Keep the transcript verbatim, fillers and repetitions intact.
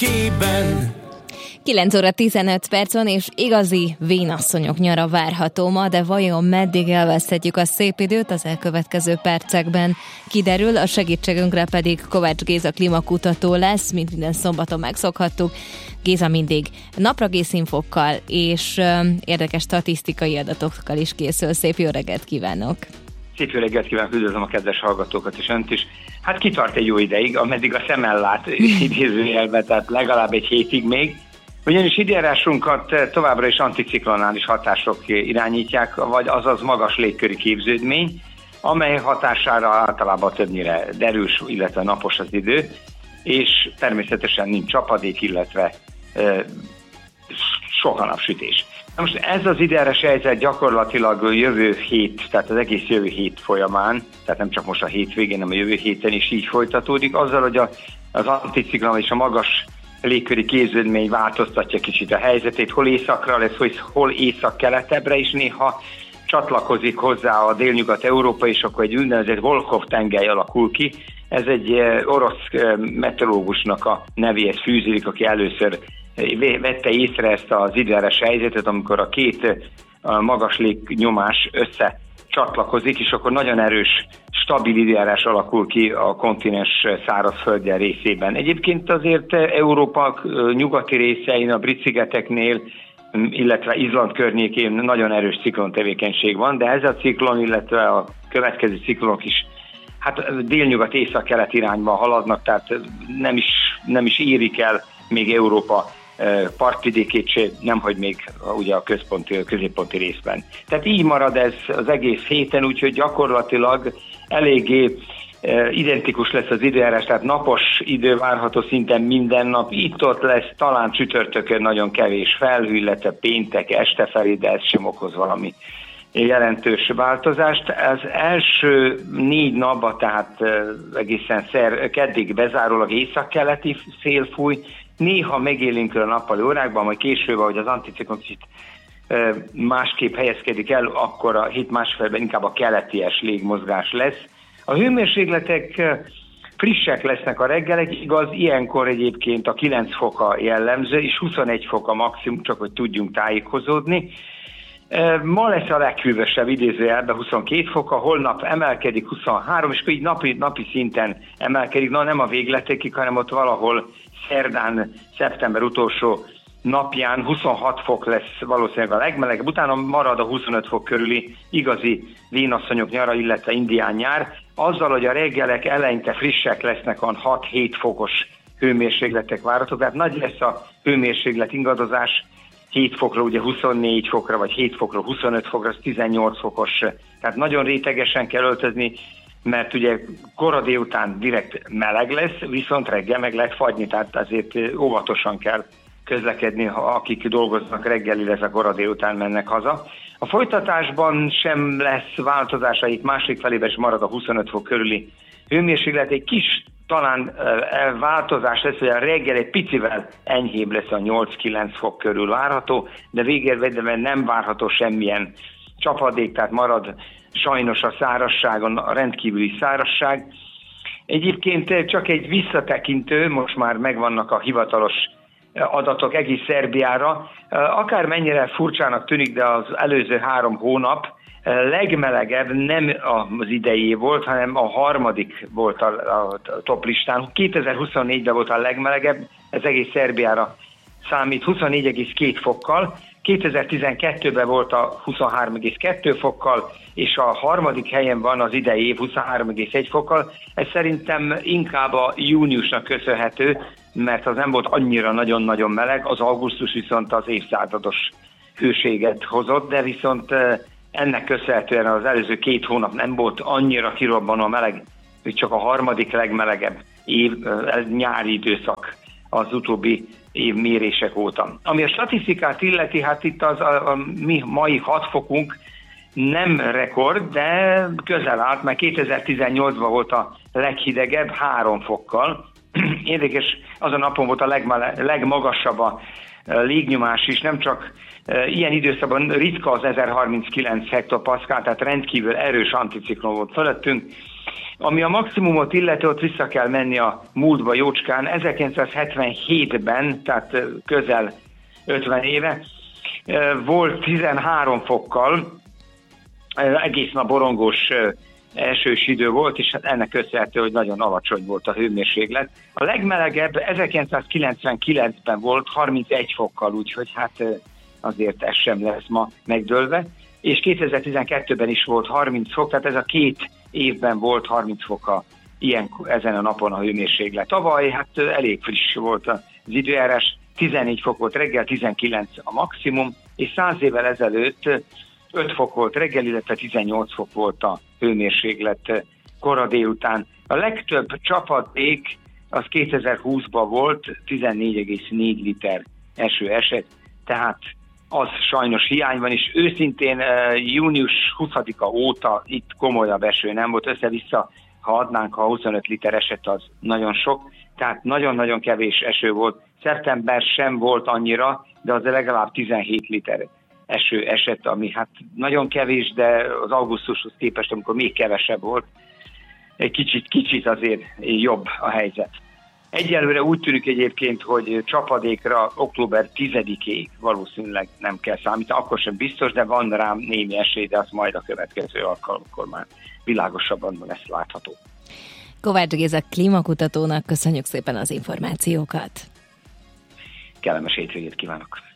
Képben. kilenc óra tizenöt perc van, és igazi vénasszonyok nyara várható ma, de vajon meddig elveszthetjük a szép időt, az elkövetkező percekben kiderül, a segítségünkre pedig Kovács Géza klímakutató lesz, mint minden szombaton megszokhattuk. Géza mindig naprakész infokkal és ö, érdekes statisztikai adatokkal is készül. Szép jó reggelt kívánok! Szép jó reggelt kívánok, üdvözlöm a kedves hallgatókat és önt is. Hát kitart egy jó ideig, ameddig a szemen lát idézőjelbe, tehát legalább egy hétig még. Ugyanis időjárásunkat továbbra is anticiklonális hatások irányítják, vagy azaz magas légköri képződmény, amely hatására általában többnyire derűs, illetve napos az idő, és természetesen nincs csapadék, illetve e, soha napsütés. Na most ez az időjárás helyzet gyakorlatilag jövő hét, tehát az egész jövő hét folyamán, tehát nem csak most a hétvégén, hanem a jövő héten is így folytatódik, azzal, hogy a, az anticiklon és a magas légköri képződmény változtatja kicsit a helyzetét, hol északra lesz, hol észak-keletebbre is néha csatlakozik hozzá a délnyugat-európa, és akkor egy úgynevezett Volkhov tengely alakul ki. Ez egy orosz meteorológusnak a nevéhez fűződik, aki először vette észre ezt az időjárás helyzetet, amikor a két magas légnyomás össze csatlakozik, és akkor nagyon erős, stabil időjárás alakul ki a kontinens szárazföldje részében. Egyébként azért Európa nyugati részein, a Brit-szigeteknél, illetve Izland környékén nagyon erős ciklontevékenység van, de ez a ciklon, illetve a következő ciklonok is hát délnyugat észak-kelet irányban haladnak, tehát nem is, nem is érik el még Európa partvidékét se, nemhogy még ugye a központi, a középponti részben. Tehát így marad ez az egész héten, úgyhogy gyakorlatilag eléggé identikus lesz az időjárás, tehát napos idő várható szinten minden nap. Itt-ott lesz, talán csütörtökön nagyon kevés felhő, illetve péntek este felé, de ez sem okoz valami jelentős változást. Az első négy napban, tehát egészen szer, keddig bezárólag északkeleti szél fúj, néha megélénkül a nappali órákban, majd később, ahogy az anticiklon kicsit másképp helyezkedik el, akkor a hét másfelben inkább a keleties légmozgás lesz. A hőmérsékletek frissek lesznek a reggelek, igaz, ilyenkor egyébként a kilenc foka jellemző, és huszonegy fok a maximum, csak hogy tudjunk tájékozódni. Ma lesz a leghűvösebb idézőjelben huszonkét fok, a holnap emelkedik huszonhárom, és így napi, napi szinten emelkedik, na nem a végletekig, hanem ott valahol szerdán, szeptember utolsó napján huszonhat fok lesz valószínűleg a legmelegebb, utána marad a huszonöt fok körüli igazi vénasszonyok nyara, illetve indián nyár, azzal, hogy a reggelek eleinte frissek lesznek, a hat-hét fokos hőmérsékletek várhatók, tehát nagy lesz a hőmérséklet ingadozás, hét fokra ugye huszonnégy fokra, vagy hét fokra huszonöt fokra, az tizennyolc fokos, tehát nagyon rétegesen kell öltözni, mert ugye kora délután direkt meleg lesz, viszont reggel meg lehet fagyni, tehát azért óvatosan kell közlekedni, ha akik dolgoznak reggel, illetve kora délután mennek haza. A folytatásban sem lesz változása, itt másik felében is marad a huszonöt fok körüli hőmérséklet, egy kis talán változás lesz, hogy a reggel egy picivel enyhébb lesz, a nyolc-kilenc fok körül várható, de végérvedően nem várható semmilyen csapadék, tehát marad sajnos a szárazságon, a rendkívüli szárazság. Egyébként csak egy visszatekintő, most már megvannak a hivatalos adatok egész Szerbiára. Akármennyire furcsának tűnik, de az előző három hónap legmelegebb nem az idei volt, hanem a harmadik volt a, a top listán. kétezer-huszonnégyben volt a legmelegebb, ez egész Szerbiára számít huszonnégy egész két fokkal, kétezer-tizenkettőben volt a huszonhárom egész kettő fokkal, és a harmadik helyen van az idei év huszonhárom egész egy fokkal. Ez szerintem inkább a júniusnak köszönhető, mert az nem volt annyira nagyon-nagyon meleg, az augusztus viszont az évszázados hőséget hozott, de viszont ennek köszönhetően az előző két hónap nem volt annyira kirobbanó meleg, hogy csak a harmadik legmelegebb év, nyári időszak az utóbbi év mérések óta. Ami a statisztikát illeti, hát itt az a, a mi mai hat fokunk nem rekord, de közel állt, mert kétezer-tizennyolcban volt a leghidegebb három fokkal. Érdekes, az a napon volt a legmele, legmagasabb a légnyomás is, nem csak ilyen időszakban ritka az ezerharminckilenc hektopaszkál, tehát rendkívül erős anticiklon volt fölöttünk. Ami a maximumot illeti, ott vissza kell menni a múltba jócskán. ezerkilencszázhetvenhétben, tehát közel ötven éve, volt tizenhárom fokkal, egész nap borongós esős idő volt, és hát ennek köszönhető, hogy nagyon alacsony volt a hőmérséklet. A legmelegebb ezerkilencszázkilencvenkilencben volt harmincegy fokkal, úgyhogy hát azért ez sem lesz ma megdőlve. És kétezer-tizenkettőben is volt harminc fok, tehát ez a két évben volt harminc foka ilyen, ezen a napon a hőmérséklet. Tavaly hát elég friss volt az időjárás, tizennégy fok volt reggel, tizenkilenc a maximum, és száz évvel ezelőtt öt fok volt reggel, illetve tizennyolc fok volt a hőmérséklet kora délután. A legtöbb csapadék az kétezer-húszban volt, tizennégy egész négy liter eső esett, tehát az sajnos hiány van, és őszintén június huszadika óta itt komolyabb eső nem volt, össze-vissza, ha adnánk, ha huszonöt liter esett, az nagyon sok, tehát nagyon-nagyon kevés eső volt. Szeptember sem volt annyira, de az legalább tizenhét liter eső esett, ami hát nagyon kevés, de az augusztushoz képest, amikor még kevesebb volt, egy kicsit, kicsit azért jobb a helyzet. Egyelőre úgy tűnik egyébként, hogy csapadékra október tizedikéig valószínűleg nem kell számítani, akkor sem biztos, de van rám némi esély, de az majd a következő alkalomkor már világosabban lesz látható. Kovács Géza klímakutatónak köszönjük szépen az információkat. Kellemes hétvégét kívánok!